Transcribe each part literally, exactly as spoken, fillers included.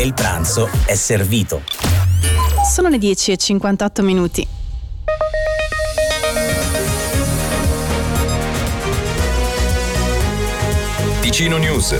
e il pranzo è servito. Sono le dieci e cinquantotto minuti. Ticino News.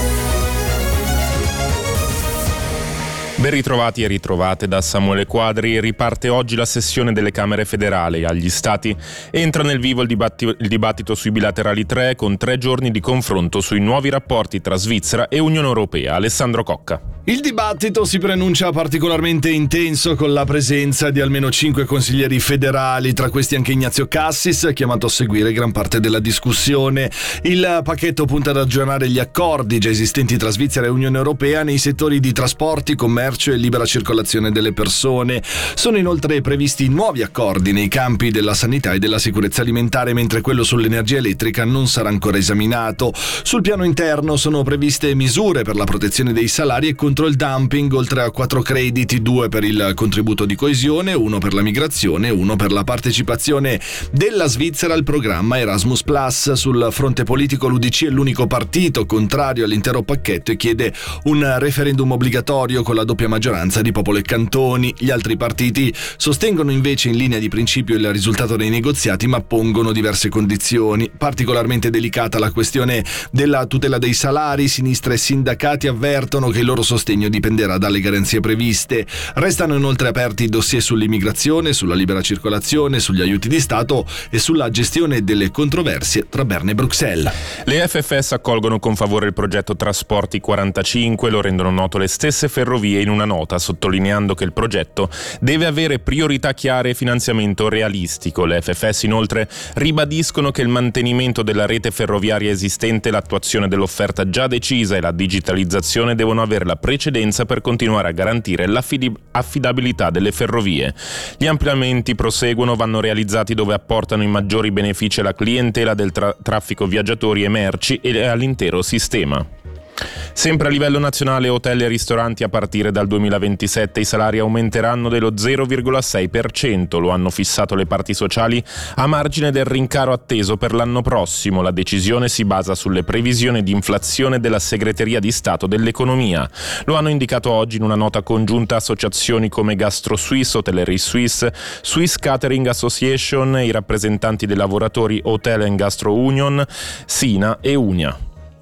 Ben ritrovati e ritrovate da Samuele Quadri. Riparte oggi la sessione delle Camere federali. Agli Stati entra nel vivo il, dibatti- il dibattito sui bilaterali tre, con tre giorni di confronto sui nuovi rapporti tra Svizzera e Unione Europea. Alessandro Cocca. Il dibattito si preannuncia particolarmente intenso, con la presenza di almeno cinque consiglieri federali, tra questi anche Ignazio Cassis, chiamato a seguire gran parte della discussione. Il pacchetto punta ad aggiornare gli accordi già esistenti tra Svizzera e Unione Europea nei settori di trasporti, commercio e libera circolazione delle persone. Sono inoltre previsti nuovi accordi nei campi della sanità e della sicurezza alimentare, mentre quello sull'energia elettrica non sarà ancora esaminato. Sul piano interno sono previste misure per la protezione dei salari e contro il dumping, oltre a quattro crediti, due per il contributo di coesione, uno per la migrazione e uno per la partecipazione della Svizzera al programma Erasmus Plus. Sul fronte politico l'U D C è l'unico partito contrario all'intero pacchetto e chiede un referendum obbligatorio con la doppia maggioranza di popolo e cantoni. Gli altri partiti sostengono invece in linea di principio il risultato dei negoziati, ma pongono diverse condizioni. Particolarmente delicata la questione della tutela dei salari. Sinistra e sindacati avvertono che il loro sostegno dipenderà dalle garanzie previste. Restano inoltre aperti i dossier sull'immigrazione, sulla libera circolazione, sugli aiuti di Stato e sulla gestione delle controversie tra Berna e Bruxelles. Le F F S accolgono con favore il progetto Trasporti quarantacinque, lo rendono noto le stesse ferrovie in una nota, sottolineando che il progetto deve avere priorità chiare e finanziamento realistico. Le F F S inoltre ribadiscono che il mantenimento della rete ferroviaria esistente, l'attuazione dell'offerta già decisa e la digitalizzazione devono avere la precedenza per continuare a garantire l'affidabilità delle ferrovie. Gli ampliamenti proseguono, vanno realizzati dove apportano i maggiori benefici alla clientela del tra- traffico viaggiatori e merci e all'intero sistema. Sempre a livello nazionale, hotel e ristoranti a partire dal duemilaventisette i salari aumenteranno dello zero virgola sei per cento, lo hanno fissato le parti sociali a margine del rincaro atteso per l'anno prossimo. La decisione si basa sulle previsioni di inflazione della Segreteria di Stato dell'Economia. Lo hanno indicato oggi in una nota congiunta associazioni come Gastro Suisse, Hotellerie Suisse, Swiss Catering Association e i rappresentanti dei lavoratori Hotel and Gastro Union, Sina e Unia.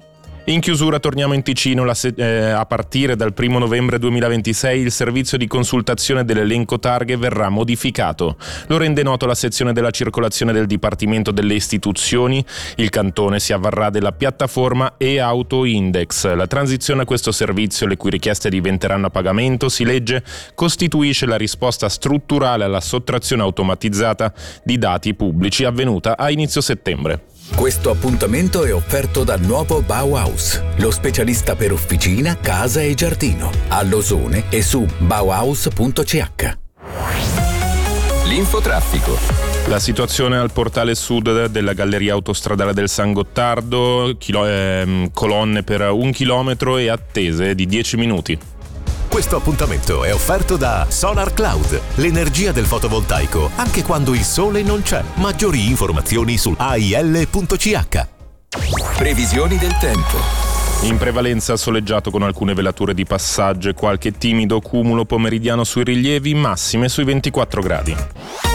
In chiusura torniamo in Ticino. La se- eh, a partire dal primo novembre duemilaventisei il servizio di consultazione dell'elenco targhe verrà modificato. Lo rende noto la sezione della circolazione del Dipartimento delle Istituzioni. Il cantone si avvarrà della piattaforma e-Auto Index. La transizione a questo servizio, le cui richieste diventeranno a pagamento, si legge, costituisce la risposta strutturale alla sottrazione automatizzata di dati pubblici avvenuta a inizio settembre. Questo appuntamento è offerto dal nuovo Bauhaus, lo specialista per officina, casa e giardino, a Losone e su bauhaus punto c h. L'infotraffico. La situazione al portale sud della galleria autostradale del San Gottardo, chilo- eh, colonne per un chilometro e attese di dieci minuti. Questo appuntamento è offerto da Solar Cloud, l'energia del fotovoltaico anche quando il sole non c'è. Maggiori informazioni su a i l punto c h. Previsioni del tempo. In prevalenza soleggiato con alcune velature di passaggio e qualche timido cumulo pomeridiano sui rilievi, massime sui ventiquattro gradi.